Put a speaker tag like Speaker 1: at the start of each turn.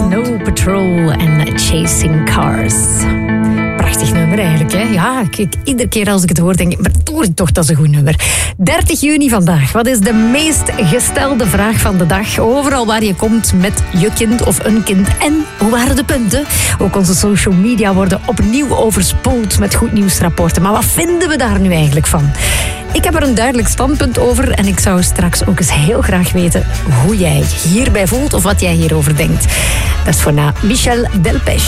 Speaker 1: Snow Patrol en Chasing Cars. Prachtig nummer eigenlijk, hè? Ja, kijk, iedere keer als ik het hoor, denk ik, maar toch, dat is een goed nummer. 30 juni vandaag. Wat is de meest gestelde vraag van de dag? Overal waar je komt met je kind of een kind. En hoe waren de punten? Ook onze social media worden opnieuw overspoeld met goed nieuwsrapporten. Maar wat vinden we daar nu eigenlijk van? Ik heb er een duidelijk standpunt over en ik zou straks ook eens heel graag weten hoe jij hierbij voelt of wat jij hierover denkt. Dat is voor na Michel Delpech.